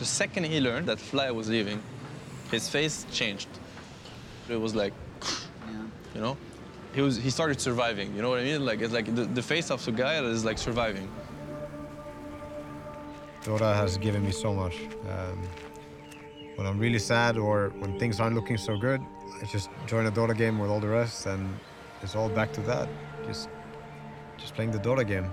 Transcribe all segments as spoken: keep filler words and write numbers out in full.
The second he learned that Fly was leaving, his face changed. It was like, yeah. you know? He was he started surviving, you know what I mean? Like it's like the, the face of the guy that is like surviving. Dota has given me so much. Um, when I'm really sad or when things aren't looking so good, I just join a Dota game with all the rest, and it's all back to that. Just, just playing the Dota game.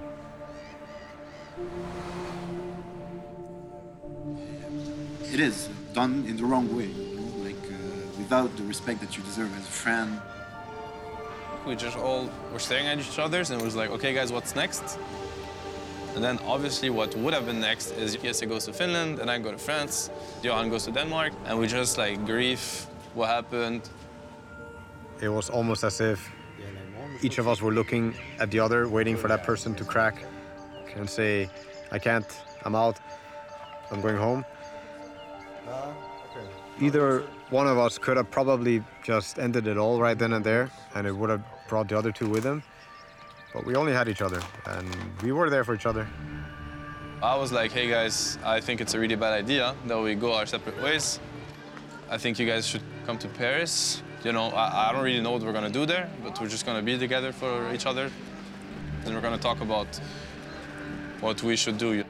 It is done in the wrong way, you know? Like uh, without the respect that you deserve as a friend. We just all were staring at each other and it was like, okay, guys, what's next? And then obviously what would have been next is Jesse goes to Finland and I go to France, Johan goes to Denmark, and we just like grieve what happened. It was almost as if each of us were looking at the other, waiting for that person to crack and say, I can't, I'm out, I'm going home. Either one of us could have probably just ended it all right then and there, and it would have brought the other two with him. But we only had each other, and we were there for each other. I was like, hey guys, I think it's a really bad idea that we go our separate ways. I think you guys should come to Paris. You know, I, I don't really know what we're gonna do there, but we're just gonna be together for each other. And we're gonna talk about what we should do.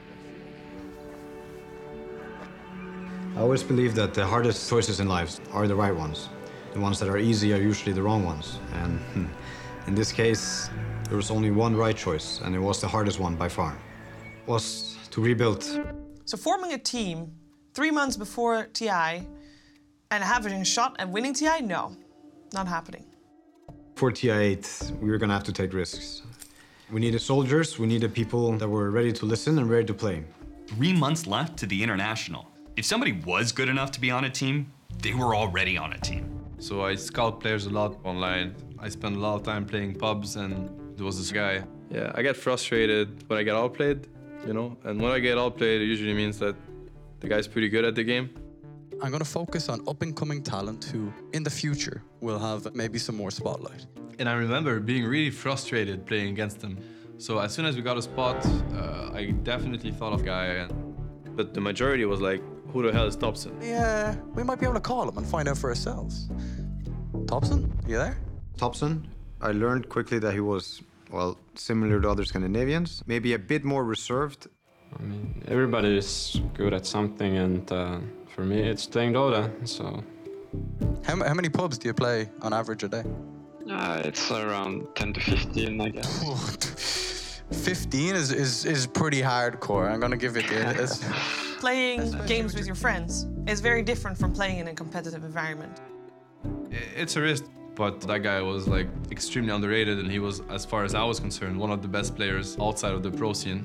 I always believe that the hardest choices in life are the right ones. The ones that are easy are usually the wrong ones. And in this case, there was only one right choice, and it was the hardest one by far. It was to rebuild. So forming a team three months before T I and having a shot at winning T I, no, not happening. For T I eight, we were gonna have to take risks. We needed soldiers, we needed people that were ready to listen and ready to play. Three months left to the International. If somebody was good enough to be on a team, they were already on a team. So I scout players a lot online. I spend a lot of time playing pubs, and there was this guy. Yeah, I get frustrated when I get outplayed, you know? And when I get outplayed, it usually means that the guy's pretty good at the game. I'm gonna focus on up-and-coming talent who, in the future, will have maybe some more spotlight. And I remember being really frustrated playing against him. So as soon as we got a spot, uh, I definitely thought of a guy. And... But the majority was like, who the hell is Topson? Yeah, we might be able to call him and find out for ourselves. Topson, you there? Topson, I learned quickly that he was, well, similar to other Scandinavians, maybe a bit more reserved. I mean, everybody is good at something, and uh, for me, it's playing Dota, so... How, how many pubs do you play on average a day? Uh, it's around ten to fifteen, I guess. fifteen is, is, is pretty hardcore, I'm gonna give it to you. Playing games with your friends is very different from playing in a competitive environment. It's a risk, but that guy was like extremely underrated, and he was, as far as I was concerned, one of the best players outside of the pro scene.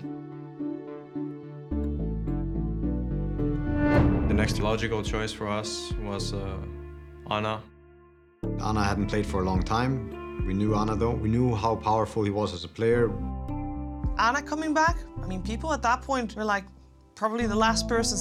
The next logical choice for us was uh, Ana. Ana hadn't played for a long time. We knew Ana though. We knew how powerful he was as a player. Ana coming back, I mean, people at that point were like, probably the last person